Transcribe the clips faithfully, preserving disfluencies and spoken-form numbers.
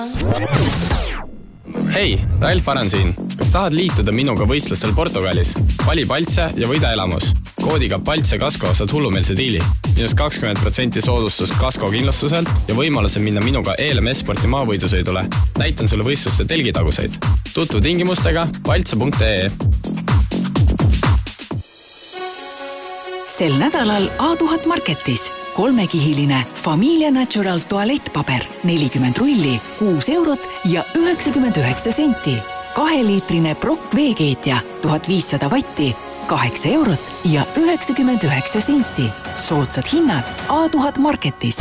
Hei, Ralf Aran siin. Kas tahad liituda minuga võistlustel Portugalis? Vali Paltse ja võida elamus. Koodiga Paltse Kasko saad hullumeelse diili. Minus kakskümmend protsenti soodustus Kasko kindlustuselt ja võimaluse minna minuga E L M S-sporti maavõidusõidule. Näitan sulle võistluste telgitaguseid. Tutvu tingimustega paltse punkt ee. Sel nädalal A tuhat Marketis. Kolmekihiline Familia Natural tualettpaber, nelikümmend rulli, kuus eurot ja üheksakümmend üheksa senti. Kaheliitrine Brock veekeetja, tuhat viissada vatti, kaheksa eurot ja üheksakümmend üheksa senti. Soodsad hinnad A tuhat Marketis.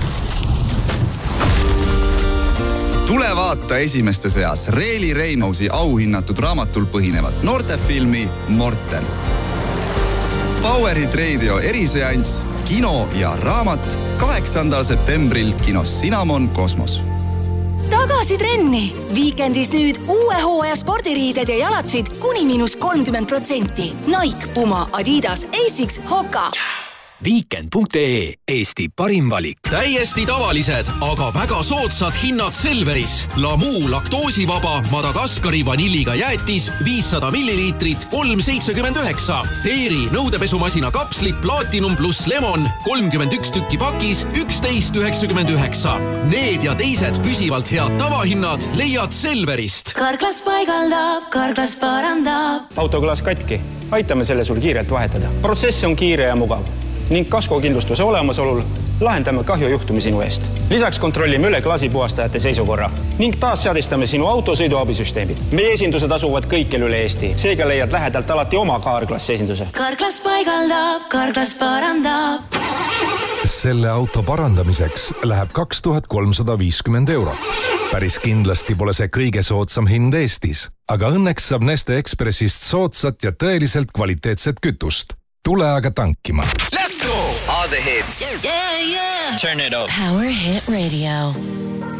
Tule vaata esimeste seas Reeli Reinousi auhinnatud raamatul põhinevat noortefilmi Morten. Powerid Radio eriseanss, kino ja raamat kaheksandal septembril kinos Cinnamon Kosmos. Tagasi trenni! Viikendis nüüd uue hooaja spordiriided ja jalatsid kuni miinus kolmkümmend protsenti. Nike, Puma, Adidas, Asics, Hoka. Weekend punkt ee, Eesti parim valik. Täiesti tavalised, aga väga soodsad hinnad Selveris. Lamu laktoosivaba Madagaskari vanilliga jäätis viissada milliliitrit kolm seitsekümmend üheksa. Teeri nõudepesumasina kapslid Platinum plus Lemon kolmkümmend üks tükki pakis üksteist üheksakümmend üheksa. Need ja teised püsivalt head tavahinnad leiad Selverist. Karglas paigaldab, Karglas parandab. Autoklaas katki. Aitame selle sul kiirelt vahetada. Protsess on kiire ja mugav. Ning Kasko kindlustuse olemasolul lahendame kahjujuhtumi sinu eest. Lisaks kontrollime üle klaasipuhastajate seisukorra ning taas seadistame sinu auto sõiduabisüsteemid. Meie esindused asuvad kõikjal üle Eesti. Seega leiad lähedalt alati oma Karglas esinduse. Karglas paigaldab, Karglas parandab. Selle auto parandamiseks läheb kaks tuhat kolmsada viiskümmend eurot. Päris kindlasti pole see kõige soodsam hind Eestis, aga õnneks saab Neste Expressist soodsat ja tõeliselt kvaliteetset kütust. Tule aga tankima. Let's go! All the hits. Yeah, yeah. Turn it up. Power Hit Radio.